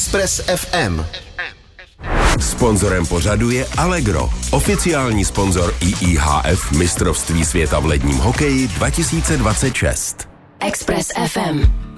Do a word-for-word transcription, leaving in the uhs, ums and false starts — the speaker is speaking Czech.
Express F M. Sponzorem pořadu je Allegro, oficiální sponzor I I H F mistrovství světa v ledním hokeji dva tisíce dvacet šest. Express F M.